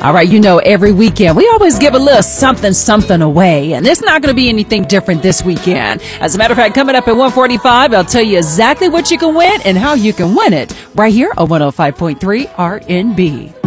All right, every weekend we always give a little something away, and it's not going to be anything different this weekend. As a matter of fact, coming up at 1:45, I'll tell you exactly what you can win and how you can win it right here on 105.3 RNB.